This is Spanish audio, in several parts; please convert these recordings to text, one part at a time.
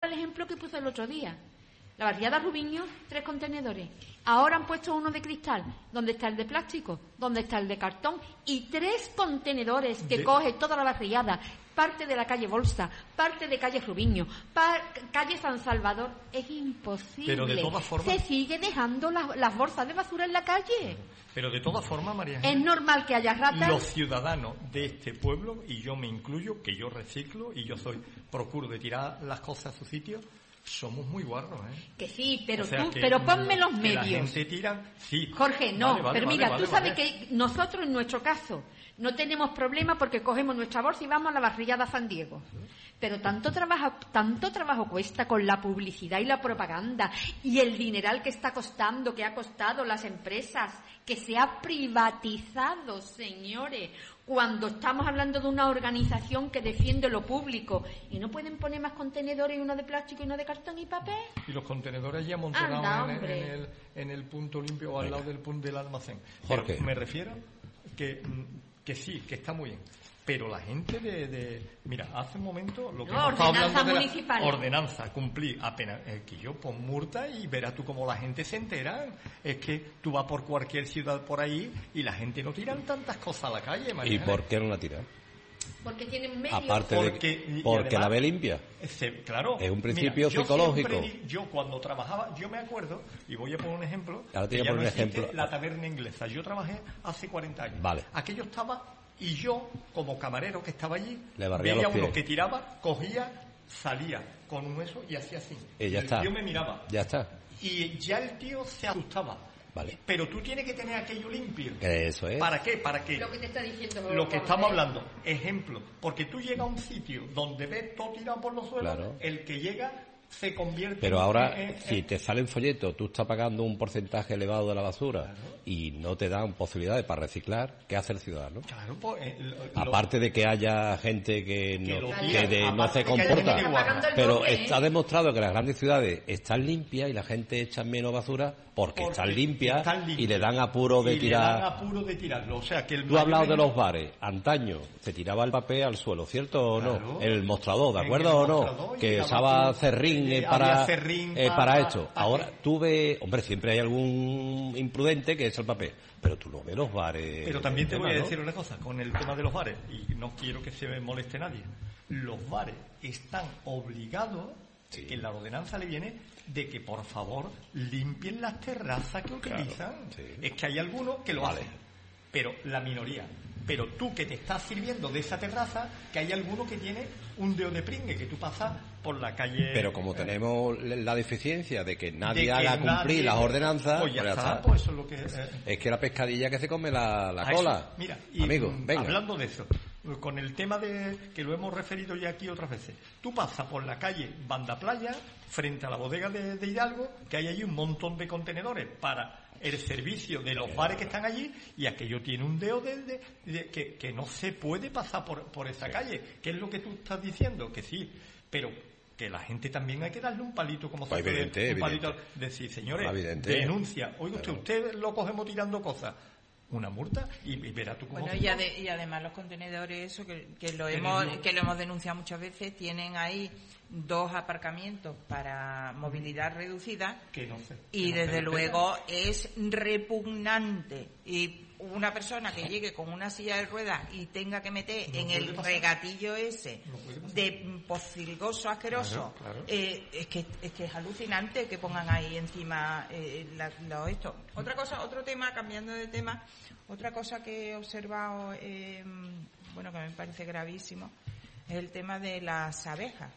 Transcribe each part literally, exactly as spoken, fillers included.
el ejemplo que puse el otro día. La barriada Rubiño, tres contenedores. Ahora han puesto uno de cristal. ¿Dónde está el de plástico? ¿Dónde está el de cartón? Y tres contenedores que de... coge toda la barriada. Parte de la calle Bolsa, parte de calle Rubiño, par... calle San Salvador. Es imposible. Pero de todas formas... Se sigue dejando las, las bolsas de basura en la calle. Pero de todas formas, María Ángeles, es normal que haya ratas. Los ciudadanos de este pueblo, y yo me incluyo, que yo reciclo y yo soy procuro de tirar las cosas a su sitio, somos muy guarros, ¿eh? Que sí, pero o sea, tú, que, pero ponme los que medios. La gente tira, sí. Jorge, no, vale, vale, pero mira, vale, tú vale, sabes vale. que nosotros en nuestro caso no tenemos problema porque cogemos nuestra bolsa y vamos a la barrillada San Diego. Pero tanto trabajo, tanto trabajo cuesta con la publicidad y la propaganda y el dineral que está costando, que ha costado las empresas, que se ha privatizado, señores, cuando estamos hablando de una organización que defiende lo público y no pueden poner más contenedores, uno de plástico y uno de cartón y papel. Y los contenedores ya amontonados Anda, en, en, el, en el punto limpio o al lado del punto del almacén. Jorge. Pero me refiero que, que sí, que está muy bien. Pero la gente de, de mira, hace un momento lo que no, hemos estado hablando de municipal. la ordenanza, cumplir apenas eh, que yo pon multa y verás tú cómo la gente se entera. Es que tú vas por cualquier ciudad por ahí y la gente no tiran tantas cosas a la calle, María. ¿Y por qué no la tiran? Porque tienen medios. Aparte porque, de porque además, la ve limpia. Se, claro. Es un principio mira, yo psicológico. Siempre, yo cuando trabajaba, yo me acuerdo, y voy a poner un ejemplo. Ahora te voy a poner no un ejemplo. La taberna inglesa. Yo trabajé hace cuarenta años. Vale. Aquello estaba, y yo, como camarero que estaba allí, le barría veía los pies. uno que tiraba, cogía, salía con un hueso y hacía así. Y ya el está. tío me miraba. Ya está. Y ya el tío se asustaba. Vale. Pero tú tienes que tener aquello limpio. Eso es. ¿Para qué? Para que lo que te está diciendo lo que estamos hablando, ejemplo, porque tú llegas a un sitio donde ves todo tirado por los suelos, claro. El que llega se convierte. Pero ahora, en, en, si en... te sale en folleto, tú estás pagando un porcentaje elevado de la basura, claro. Y no te dan posibilidades para reciclar, ¿qué hace el ciudadano? Claro, pues, eh, lo, aparte de que haya gente que no, que que de, no se comporta, pero doble, está ¿eh? demostrado que las grandes ciudades están limpias y la gente echa menos basura porque, porque están, limpias están limpias y le dan apuro de y tirar. Le dan apuro de tirarlo. O sea, que el tú has hablado en... de los bares, antaño se tiraba el papel al suelo, ¿cierto o no? Claro. El mostrador, ¿de acuerdo o no? Que usaba cerrín eh, para, cerrín eh, para, para esto. para, Ahora tú ves, hombre, siempre hay algún imprudente que echa el papel, pero tú no ves los bares. Pero también te tema, voy a ¿no? decir una cosa, con el tema de los bares, y no quiero que se me moleste nadie, los bares están obligados, sí. Que en la ordenanza le viene, de que por favor limpien las terrazas que claro, utilizan. Sí. Es que hay algunos que lo vale. hacen, pero la minoría. Pero tú que te estás sirviendo de esa terraza, que hay alguno que tiene un dedo de pringue, que tú pasas por la calle... Pero como eh, tenemos la deficiencia de que nadie de que haga cumplir nadie, las ordenanzas, pues ya, pues ya está, está. Pues eso es lo que... Eh, es que la pescadilla que se come la, la cola. eso, mira, y, amigo, venga. Hablando de eso, con el tema de que lo hemos referido ya aquí otras veces, tú pasas por la calle Banda Playa, frente a la bodega de, de Hidalgo, que hay allí un montón de contenedores para el servicio de los bares que están allí, y aquello tiene un dedo de, de, de que, que no se puede pasar por, por esa sí. calle. ¿Qué es lo que tú estás diciendo? Que sí, pero que la gente también hay que darle un palito, como pues se evidente, un palito, evidente. decir, señores, evidente. denuncia, oiga usted, usted lo cogemos tirando cosas, una multa y, y verá tú cómo... Bueno, y, ade- y además los contenedores, eso que, que lo hemos que lo hemos denunciado muchas veces, tienen ahí dos aparcamientos para movilidad reducida, que no sé, y que no desde sé, luego es repugnante. Y una persona que llegue con una silla de ruedas y tenga que meter no en el pasar. regatillo ese no de pocilgoso asqueroso, claro, claro. Eh, es que es que es alucinante que pongan ahí encima eh, la, lo esto. Otra cosa, otro tema, cambiando de tema, otra cosa que he observado, eh, bueno, que me parece gravísimo, es el tema de las abejas.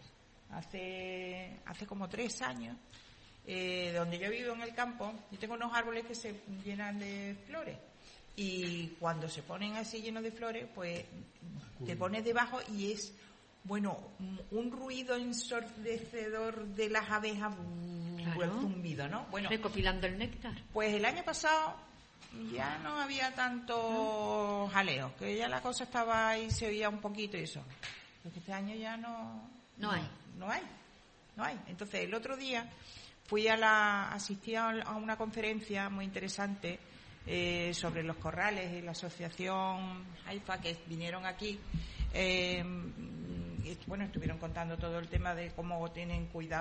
Hace hace como tres años, eh, donde yo vivo en el campo, yo tengo unos árboles que se llenan de flores. Y cuando se ponen así llenos de flores, pues te pones debajo y es, bueno, un ruido ensordecedor de las abejas, claro. El zumbido, ¿no? Bueno, recopilando el néctar. Pues el año pasado ya no había tanto jaleo, que ya la cosa estaba ahí, se oía un poquito y eso. Porque este año ya no... No hay. No hay, no hay. Entonces, el otro día fui a la, asistí a una conferencia muy interesante eh, sobre los corrales y la asociación AIFA, que vinieron aquí. Eh, y, bueno, estuvieron contando todo el tema de cómo tienen cuidado